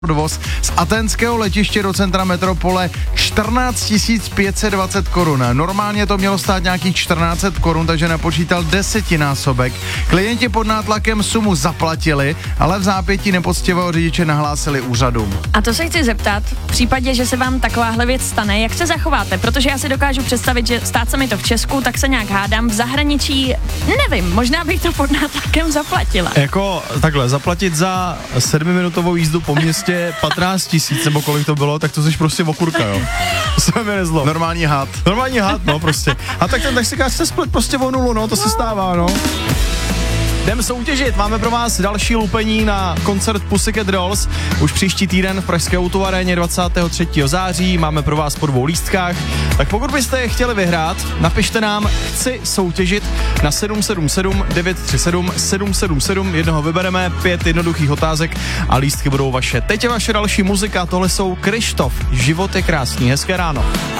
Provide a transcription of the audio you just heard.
Odvoz z aténského letiště do centra metropole 14 520 korun. Normálně to mělo stát nějakých 14 korun, takže napočítal 10násobek. Klienti pod nátlakem sumu zaplatili, ale v zápětí nepoctivého řidiče nahlásili úřadům. A to se chci zeptat, v případě, že se vám takováhle věc stane, jak se zachováte? Protože já si dokážu představit, že stát se mi to v Česku, tak se nějak hádám, v zahraničí, nevím, možná bych to pod nátlakem zaplatila. Jako takhle, zaplatit za 7minutovou jízdu po městě 15 000 nebo kolik to bylo, tak to jsi prostě okurka, jo. To se mi nezlo. Normální had, no prostě. A tak ten taxikář se splet prostě o nulu, no, to se stává, no. Jdem soutěžit, máme pro vás další lupení na koncert Pussycat Dolls. Už příští týden v pražské Autoaréně 23. září, máme pro vás po 2 lístkách. Tak pokud byste je chtěli vyhrát, napište nám chci soutěžit na 777 937 777, jednoho vybereme, 5 jednoduchých otázek a lístky budou vaše. Teď je vaše další muzika, tohle jsou Krištof, Život je krásný, hezké ráno.